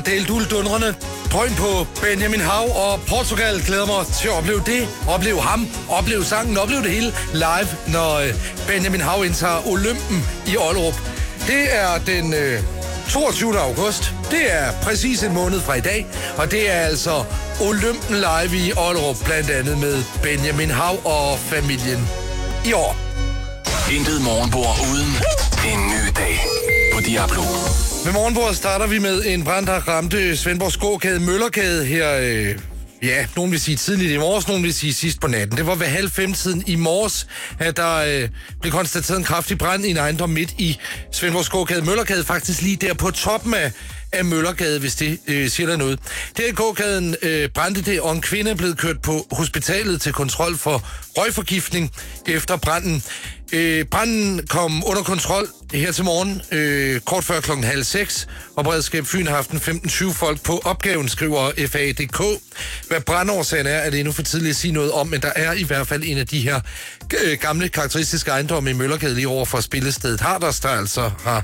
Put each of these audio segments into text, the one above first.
Delt uldundrende drøn på Benjamin Hav, og Portugal glæder mig til at opleve det, opleve ham, opleve sangen, opleve det hele live, når Benjamin Hav indtager Olympen i Ollerup. Det er den 22. august. Det er præcis en måned fra i dag, og det er altså Olympen live i Ollerup, blandt andet med Benjamin Hav og familien i år. Intet morgenbord uden en ny dag på Diablo. Med morgenbordet starter vi med en brand, der ramte Svendborgs gågade Møllergade her, nogen vil sige tidligt i morges, nogen vil sige sidst på natten. Det var ved 4:30 i morges, at der blev konstateret en kraftig brand i en ejendom midt i Svendborgs gågade Møllergade, faktisk lige der på toppen af Møllergade, hvis det siger der noget. Der i gågaden brændte det, og en kvinde er blevet kørt på hospitalet til kontrol for røgforgiftning efter branden. Branden kom under kontrol her til morgen, kort før 5:30, og Beredskab Fyn har haft 15-20 folk på opgaven, skriver FA.dk. Hvad brandårsagen er det endnu for tidligt at sige noget om, men der er i hvert fald en af de her gamle karakteristiske ejendomme i Møllergade lige over for spillestedet Harders, der altså har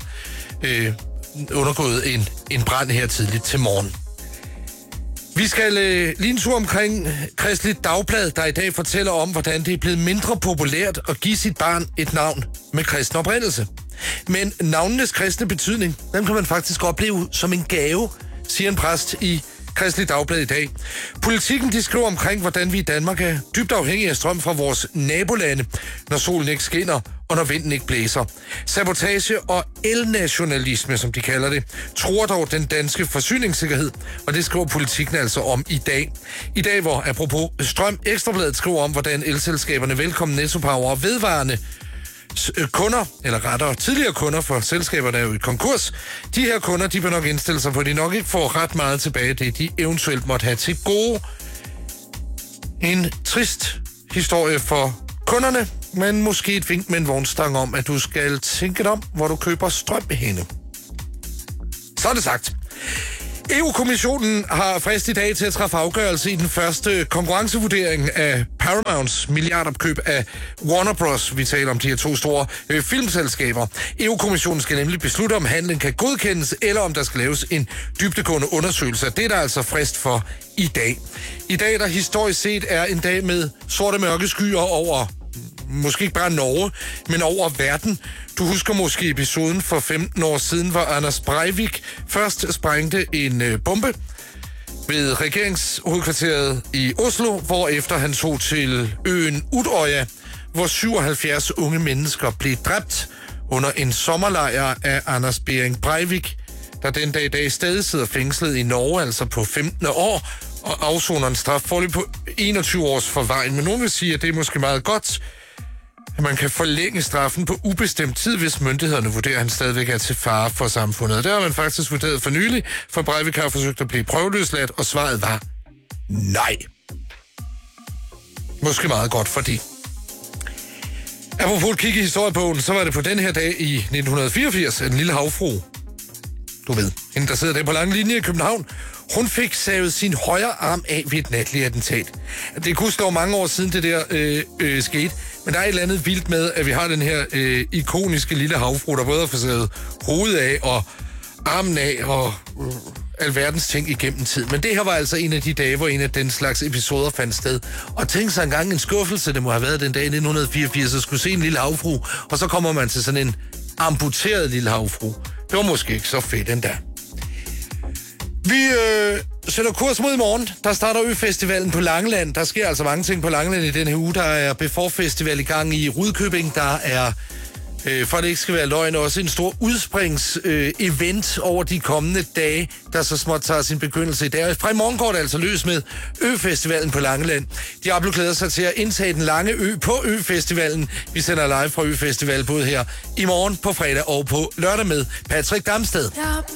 undergået en brand her tidligt til morgen. Vi skal lige en tur omkring Kristeligt Dagblad, der i dag fortæller om, hvordan det er blevet mindre populært at give sit barn et navn med kristen oprindelse. Men navnenes kristne betydning, den kan man faktisk opleve som en gave, siger en præst i Kristeligt Dagblad i dag. Politikken, de skriver omkring, hvordan vi i Danmark er dybt afhængige af strøm fra vores nabolande, når solen ikke skinner og når vinden ikke blæser. Sabotage og elnationalisme, som de kalder det, tror dog den danske forsyningssikkerhed, og det skriver Politikken altså om i dag. I dag, hvor apropos strøm, Ekstrabladet skriver om, hvordan elselskaberne Velkommen, Netto Power og vedvarende kunder, eller rettere tidligere kunder for selskaber, der er jo i konkurs. De her kunder, de vil nok indstille sig på, at de nok ikke får ret meget tilbage, det de eventuelt måtte have til gode. En trist historie for kunderne, men måske et vink med en vognstang om, at du skal tænke dig om, hvor du køber strøm henne. Så er det sagt. EU-kommissionen har frist i dag til at træffe afgørelse i den første konkurrencevurdering af Paramounts milliardopkøb af Warner Bros. Vi taler om de her to store filmselskaber. EU-kommissionen skal nemlig beslutte, om handlen kan godkendes, eller om der skal laves en dybdegående undersøgelse. Det er der altså frist for i dag. I dag, der historisk set er en dag med sorte mørke skyer over måske ikke bare Norge, men over verden. Du husker måske episoden for 15 år siden, hvor Anders Breivik først sprængte en bombe ved regeringshovedkvarteret i Oslo, hvorefter han tog til øen Utøya, hvor 77 unge mennesker blev dræbt under en sommerlejr af Anders Behring Breivik, der den dag i dag stadig sidder fængslet i Norge, altså på 15 år, og afsoner en straf foreløbig på 21 års forvaring. Men nogen vil sige, at det er måske meget godt, at man kan forlænge straffen på ubestemt tid, hvis myndighederne vurderer, at han stadigvæk er til fare for samfundet. Det har man faktisk vurderet for nylig, for Breivik har forsøgt at blive prøveløsladt, og svaret var nej. Måske meget godt for det. Apropos at kigge i historiebogen, så var det på den her dag i 1984, at en lille havfru, du ved, hende der sidder der på lange linje i København, hun fik savet sin højre arm af ved et natligt attentat. Det kunne stå mange år siden det der skete, men der er et eller andet vildt med, at vi har den her ikoniske lille havfru, der både har fået savet hovedet af og armen af og alverdens ting igennem tid. Men det her var altså en af de dage, hvor en af den slags episoder fandt sted. Og tænk sig engang en skuffelse, det må have været den dag i 1984, at skulle se en lille havfru, og så kommer man til sådan en amputeret lille havfru. Det var måske ikke så fedt endda. Vi sætter kurs mod i morgen. Der starter Øfestivalen på Langeland. Der sker altså mange ting på Langeland i den her uge. Der er Befor-festival i gang i Rudkøbing. Der er, for at det ikke skal være løgn, også en stor udsprings-event over de kommende dage, der så småt tager sin begyndelse i dag. Fra i morgen går det altså løs med Øfestivalen på Langeland. Diablo glæder sig til at indtage den lange ø på Øfestivalen. Vi sender live fra Øfestival både her i morgen, på fredag og på lørdag med Patrick Damsted.